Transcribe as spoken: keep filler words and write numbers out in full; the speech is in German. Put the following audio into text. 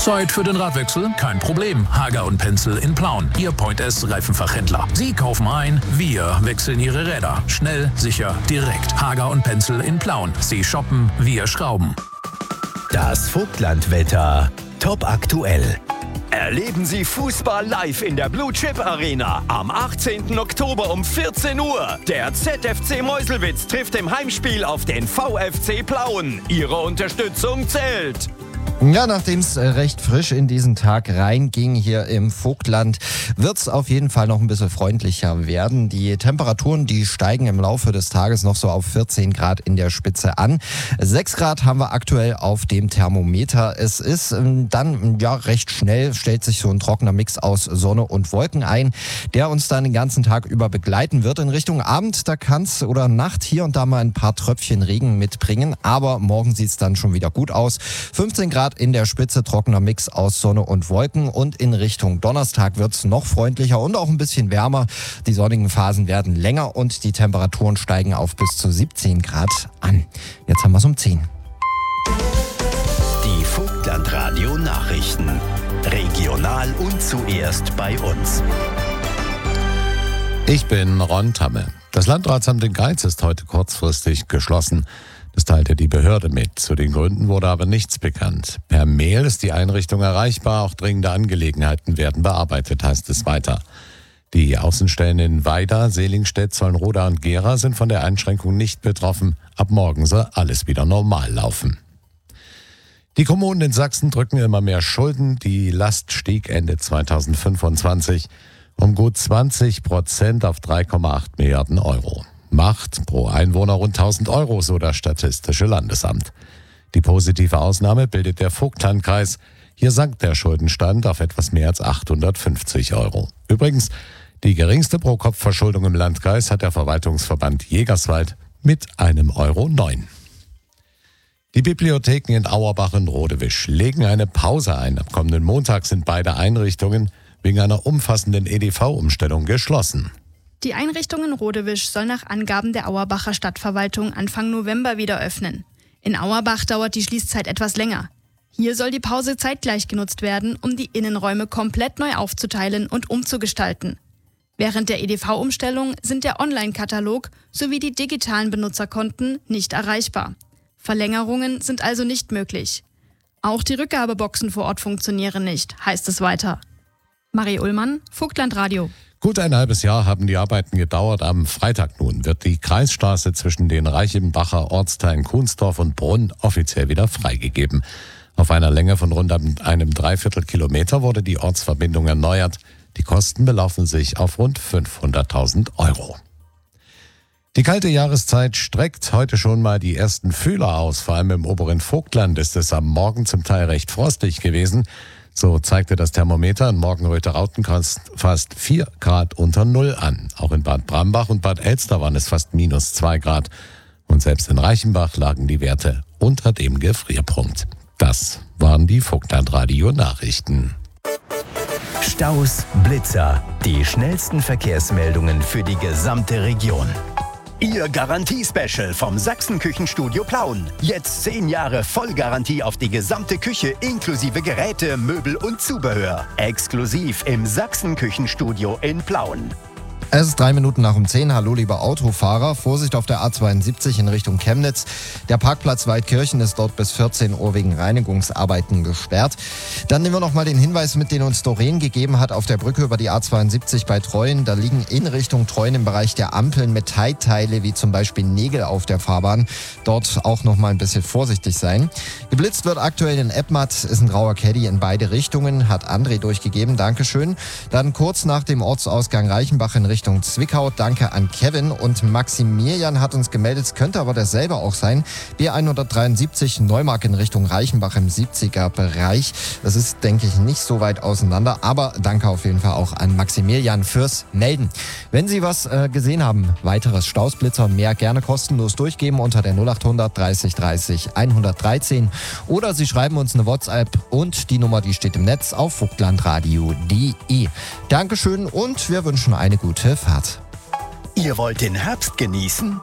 Zeit für den Radwechsel? Kein Problem. Hager und Pencil in Plauen. Ihr Point S Reifenfachhändler. Sie kaufen ein, wir wechseln Ihre Räder. Schnell, sicher, direkt. Hager und Pencil in Plauen. Sie shoppen, wir schrauben. Das Vogtlandwetter. Top aktuell. Erleben Sie Fußball live in der Blue Chip Arena am achtzehnten Oktober um vierzehn Uhr. Der Z F C Meuselwitz trifft im Heimspiel auf den V F C Plauen. Ihre Unterstützung zählt. Ja, nachdem es recht frisch in diesen Tag reinging hier im Vogtland, wird es auf jeden Fall noch ein bisschen freundlicher werden. Die Temperaturen, die steigen im Laufe des Tages noch so auf vierzehn Grad in der Spitze an. sechs Grad haben wir aktuell auf dem Thermometer. Es ist dann ja recht schnell, stellt sich so ein trockener Mix aus Sonne und Wolken ein, der uns dann den ganzen Tag über begleiten wird. In Richtung Abend, da kann es oder Nacht hier und da mal ein paar Tröpfchen Regen mitbringen, aber morgen sieht es dann schon wieder gut aus. fünfzehn Grad in der Spitze, trockener Mix aus Sonne und Wolken, und in Richtung Donnerstag wird es noch freundlicher und auch ein bisschen wärmer. Die sonnigen Phasen werden länger und die Temperaturen steigen auf bis zu siebzehn Grad an. Jetzt haben wir es um zehn. Die Vogtlandradio Nachrichten. Regional und zuerst bei uns. Ich bin Ron Tamme. Das Landratsamt in Greiz ist heute kurzfristig geschlossen. Das teilte die Behörde mit. Zu den Gründen wurde aber nichts bekannt. Per Mail ist die Einrichtung erreichbar. Auch dringende Angelegenheiten werden bearbeitet, heißt es weiter. Die Außenstellen in Weida, Selingstedt, Zollnroda und Gera sind von der Einschränkung nicht betroffen. Ab morgen soll alles wieder normal laufen. Die Kommunen in Sachsen drücken immer mehr Schulden. Die Last stieg Ende zweitausendfünfundzwanzig um gut zwanzig Prozent auf drei Komma acht Milliarden Euro. Macht pro Einwohner rund tausend Euro, so das Statistische Landesamt. Die positive Ausnahme bildet der Vogtlandkreis. Hier sank der Schuldenstand auf etwas mehr als achthundertfünfzig Euro. Übrigens, die geringste Pro-Kopf-Verschuldung im Landkreis hat der Verwaltungsverband Jägerswald mit einem Euro neun. Die Bibliotheken in Auerbach und Rodewisch legen eine Pause ein. Ab kommenden Montag sind beide Einrichtungen wegen einer umfassenden E D V-Umstellung geschlossen. Die Einrichtung in Rodewisch soll nach Angaben der Auerbacher Stadtverwaltung Anfang November wieder öffnen. In Auerbach dauert die Schließzeit etwas länger. Hier soll die Pause zeitgleich genutzt werden, um die Innenräume komplett neu aufzuteilen und umzugestalten. Während der E D V-Umstellung sind der Online-Katalog sowie die digitalen Benutzerkonten nicht erreichbar. Verlängerungen sind also nicht möglich. Auch die Rückgabeboxen vor Ort funktionieren nicht, heißt es weiter. Marie Ullmann, Vogtlandradio. Gut ein halbes Jahr haben die Arbeiten gedauert. Am Freitag nun wird die Kreisstraße zwischen den Reichenbacher Ortsteilen Kuhnsdorf und Brunn offiziell wieder freigegeben. Auf einer Länge von rund einem Dreiviertel Kilometer wurde die Ortsverbindung erneuert. Die Kosten belaufen sich auf rund fünfhunderttausend Euro. Die kalte Jahreszeit streckt heute schon mal die ersten Fühler aus. Vor allem im oberen Vogtland ist es am Morgen zum Teil recht frostig gewesen. So zeigte das Thermometer in Morgenröther-Rauten fast vier Grad unter Null an. Auch in Bad Brambach und Bad Elster waren es fast minus zwei Grad. Und selbst in Reichenbach lagen die Werte unter dem Gefrierpunkt. Das waren die Vogtlandradio-Nachrichten. Staus, Blitzer, die schnellsten Verkehrsmeldungen für die gesamte Region. Ihr Garantie-Special vom Sachsen-Küchenstudio Plauen. Jetzt zehn Jahre Vollgarantie auf die gesamte Küche inklusive Geräte, Möbel und Zubehör. Exklusiv im Sachsen-Küchenstudio in Plauen. Es ist drei Minuten nach um zehn. Hallo, liebe Autofahrer. Vorsicht auf der A zweiundsiebzig in Richtung Chemnitz. Der Parkplatz Waldkirchen ist dort bis vierzehn Uhr wegen Reinigungsarbeiten gesperrt. Dann nehmen wir noch mal den Hinweis mit, den uns Doreen gegeben hat, auf der Brücke über die A zweiundsiebzig bei Treuen. Da liegen in Richtung Treuen im Bereich der Ampeln Metallteile, wie zum Beispiel Nägel auf der Fahrbahn. Dort auch noch mal ein bisschen vorsichtig sein. Geblitzt wird aktuell in Eppmatt, ist ein grauer Caddy in beide Richtungen, hat André durchgegeben. Dankeschön. Dann kurz nach dem Ortsausgang Reichenbach in Richtung Richtung Zwickau. Danke an Kevin, und Maximilian hat uns gemeldet, es könnte aber derselbe auch sein. B hundertdreiundsiebzig Neumark in Richtung Reichenbach im siebziger Bereich. Das ist, denke ich, nicht so weit auseinander, aber danke auf jeden Fall auch an Maximilian fürs Melden. Wenn Sie was äh, gesehen haben, weiteres Stausblitzer und mehr, gerne kostenlos durchgeben unter der null achthundert dreißig dreißig hundertdreizehn oder Sie schreiben uns eine WhatsApp, und die Nummer, die steht im Netz auf vogtlandradio punkt de. Dankeschön und wir wünschen eine gute Fahrt. Ihr wollt den Herbst genießen?